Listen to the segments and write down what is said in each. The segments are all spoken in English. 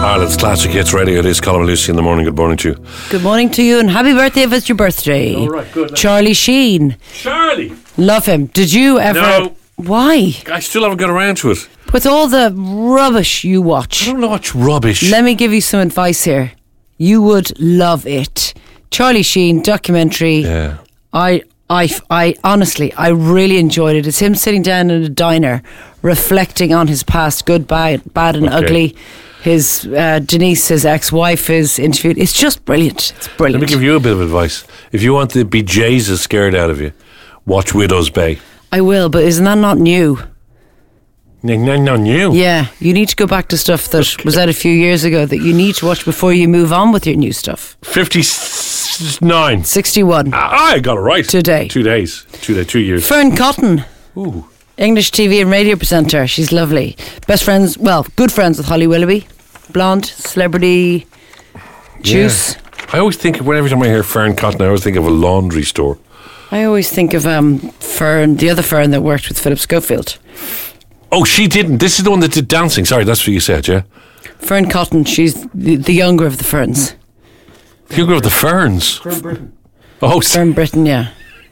Ireland's Classic Hits Radio. It is Colin and Lucy in the morning. Good morning to you. Good morning to you, and happy birthday if it's your birthday. All right, good. Charlie Sheen. Charlie! Love him. Did you ever... No. Why? I still haven't got around to it. With all the rubbish you watch. I don't watch rubbish. Let me give you some advice here. You would love it. Charlie Sheen documentary. Yeah. I honestly, I really enjoyed it. It's him sitting down in a diner, reflecting on his past, good, bad and ugly. His Denise, his ex-wife, is interviewed. It's just brilliant. It's brilliant. Let me give you a bit of advice. If you want to be Jesus scared out of you, watch Widow's Bay. I will, but isn't that not new? Not new. Yeah, you need to go back to stuff that was out a few years ago that you need to watch before you move on with your new stuff. 59. 61. I got it right. Today. 2 days. 2 years. Fern Cotton. Ooh. English TV and radio presenter. She's lovely. Best friends, well, good friends with Holly Willoughby. Blonde, celebrity, juice. Yeah. I always think, every time I hear Fern Cotton, I always think of a laundry store. I always think of Fern, the other Fern that worked with Philip Schofield. Oh, she didn't. This is the one that did dancing. Sorry, that's what you said, yeah? Fern Cotton, she's the younger of the Ferns. The younger of the Ferns? Fern Britain. Oh, Fern Britain, yeah.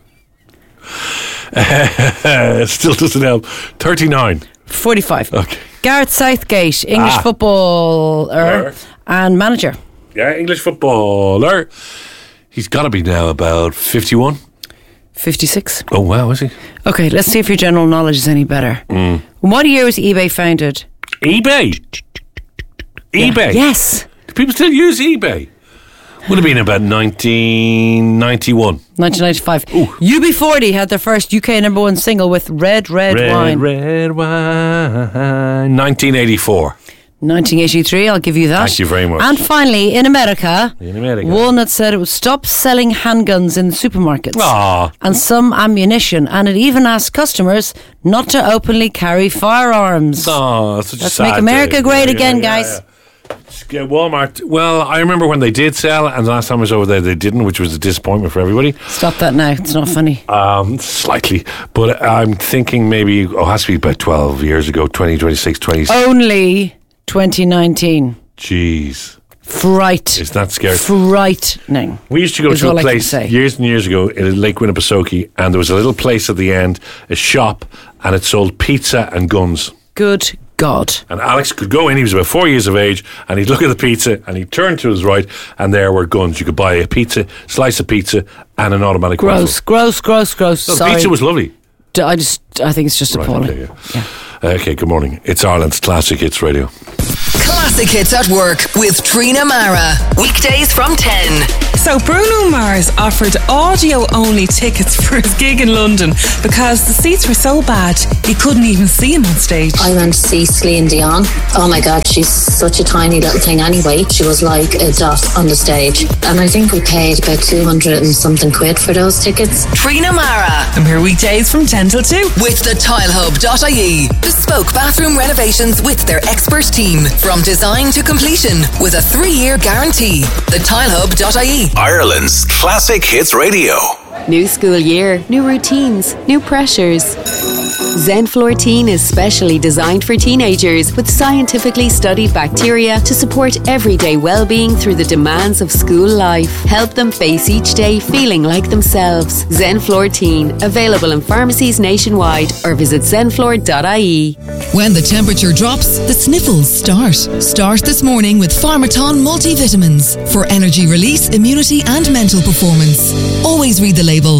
It still doesn't help. 39. 45. Okay. Gareth Southgate, English footballer and manager. Yeah, English footballer. He's got to be now about 51. 56. Oh, wow, is he? Okay, let's see if your general knowledge is any better. What year was eBay founded? eBay? eBay? Yes. Do people still use eBay? Would have been about 1991. 1995. Ooh. UB40 had their first UK number one single with Red Wine. Red Wine. 1984. 1983, I'll give you that. Thank you very much. And finally, in America, Walnut Walnut said it would stop selling handguns in the supermarkets. Aww. And some ammunition. And it even asked customers not to openly carry firearms. Oh, such Let's a sad make America day. great again, guys. Yeah, Walmart. Well, I remember when they did sell, and the last time I was over there, they didn't, which was a disappointment for everybody. Stop that now. It's not funny. Slightly. But I'm thinking maybe, it has to be about 12 years ago, 2026, 20... Only 2019. Jeez. Fright. Is that scary? Frightening. We used to go to a place years and years ago in Lake Winnipesaukee, and there was a little place at the end, a shop, and it sold pizza and guns. Good God. And Alex could go in, he was about 4 years of age, and he'd look at the pizza and he'd turn to his right, and there were guns. You could buy a slice of pizza and an automatic rifle. Gross. No, Sorry. the pizza was lovely. I think it's just appalling. Okay, okay, good morning. It's Ireland's Classic Hits Radio. Classic Hits at Work with Trina Mara. Weekdays from 10. So Bruno Mars offered audio-only tickets for his gig in London because the seats were so bad he couldn't even see him on stage. I went to see Celine Dion. Oh my God, she's such a tiny little thing anyway. She was like a dot on the stage. And I think we paid about 200 and something quid for those tickets. Trina Mara. I'm here weekdays from 10 till 2. With the tilehub.ie. Bespoke bathroom renovations with their expert team. From design to completion with a 3-year guarantee. The tilehub.ie. Ireland's Classic Hits Radio. New school year, new routines, new pressures. Zenflor Teen is specially designed for teenagers with scientifically studied bacteria to support everyday well-being through the demands of school life. Help them face each day feeling like themselves. Zenflor Teen, available in pharmacies nationwide or visit zenflor.ie. When the temperature drops, the sniffles start. Start this morning with Pharmaton multivitamins for energy release, immunity and mental performance. Always read the label.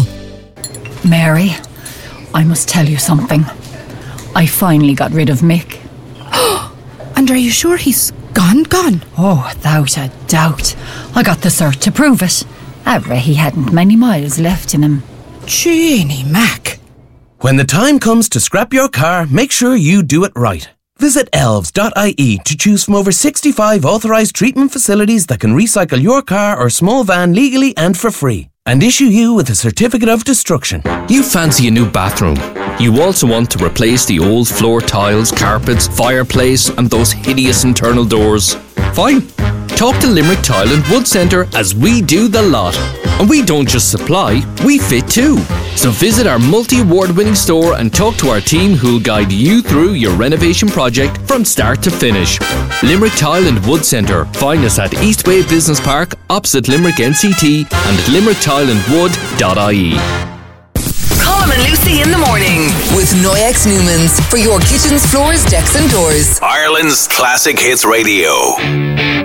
Mary, I must tell you something. I finally got rid of Mick. And are you sure he's gone? Oh, without a doubt. I got the cert to prove it. He hadn't many miles left in him. Jeannie Mac. When the time comes to scrap your car, make sure you do it right. Visit elves.ie to choose from over 65 authorised treatment facilities that can recycle your car or small van legally and for free, and issue you with a certificate of destruction. You fancy a new bathroom. You also want to replace the old floor tiles, carpets, fireplace and those hideous internal doors. Fine. Talk to Limerick Tile and Wood Centre as we do the lot. And we don't just supply, we fit too. So visit our multi-award-winning store and talk to our team who'll guide you through your renovation project from start to finish. Limerick Tile and Wood Centre. Find us at Eastway Business Park, opposite Limerick NCT, and at limericktileandwood.ie. Colm and Lucy in the morning with Noyex Newmans for your kitchens, floors, decks and doors. Ireland's Classic Hits Radio.